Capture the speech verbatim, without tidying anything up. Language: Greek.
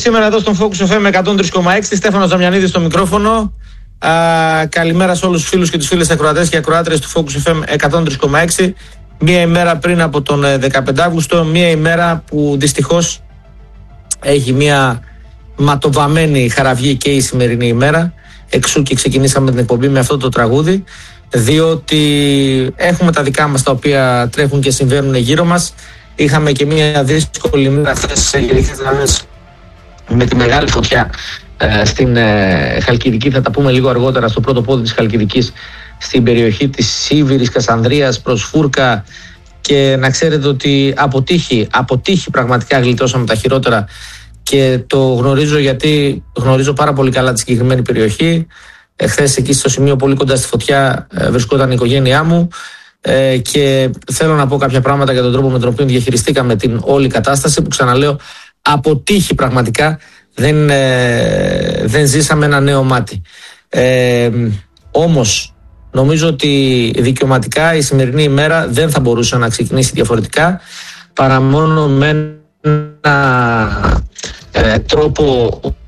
σήμερα εδώ στον Focus εφ εμ εκατόν τρία κόμμα έξι, Στέφανος Δαμιανίδης στο μικρόφωνο. Α, καλημέρα σε όλους τους φίλους και τις φίλες ακροατές και ακροάτρες του Focus εφ εμ εκατόν τρία κόμμα έξι. Μία ημέρα πριν από τον δεκαπέντε Αυγούστου, μία ημέρα που δυστυχώς έχει μία ματοβαμμένη χαραυγή και η σημερινή ημέρα. Εξού και ξεκινήσαμε την εκπομπή με αυτό το τραγούδι, διότι έχουμε τα δικά μας τα οποία τρέχουν και συμβαίνουν γύρω μας. Είχαμε και μία δύσκολη μέρα χθες σε γενικές γραμμές με τη μεγάλη φωτιά ε, στην ε, Χαλκιδική. Θα τα πούμε λίγο αργότερα, στο πρώτο πόδι της Χαλκιδικής, στην περιοχή της Σίβηρης, Κασανδρίας προς Φούρκα, και να ξέρετε ότι αποτύχει, αποτύχει πραγματικά, γλιτώσαμε τα χειρότερα και το γνωρίζω γιατί γνωρίζω πάρα πολύ καλά τη συγκεκριμένη περιοχή. Εχθές εκεί στο σημείο πολύ κοντά στη φωτιά ε, βρισκόταν η οικογένειά μου ε, και θέλω να πω κάποια πράγματα για τον τρόπο με τον οποίο διαχειριστήκαμε την όλη κατάσταση, που ξαναλέω αποτύχει πραγματικά. Δεν, ε, δεν ζήσαμε ένα νέο μάτι. Ε, όμως νομίζω ότι δικαιωματικά η σημερινή ημέρα δεν θα μπορούσε να ξεκινήσει διαφορετικά παρά μόνο με ένα ε, τρόπο